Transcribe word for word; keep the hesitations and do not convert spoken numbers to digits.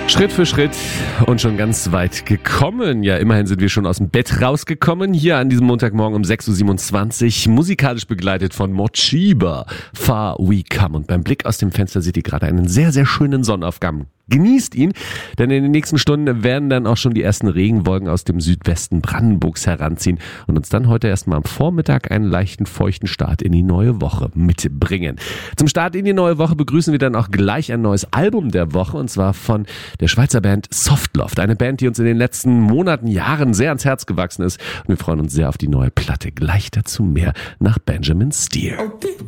Schritt für Schritt und schon ganz weit gekommen. Ja, immerhin sind wir schon aus dem Bett rausgekommen. Hier an diesem Montagmorgen um sechs Uhr siebenundzwanzig. Musikalisch begleitet von Mochiba. Far We Come. Und beim Blick aus dem Fenster seht ihr gerade einen sehr, sehr schönen Sonnenaufgang. Genießt ihn, denn in den nächsten Stunden werden dann auch schon die ersten Regenwolken aus dem Südwesten Brandenburgs heranziehen und uns dann heute erstmal am Vormittag einen leichten, feuchten Start in die neue Woche mitbringen. Zum Start in die neue Woche begrüßen wir dann auch gleich ein neues Album der Woche, und zwar von der Schweizer Band Softloft. Eine Band, die uns in den letzten Monaten, Jahren sehr ans Herz gewachsen ist, und wir freuen uns sehr auf die neue Platte. Gleich dazu mehr nach Benjamin Steer. Okay.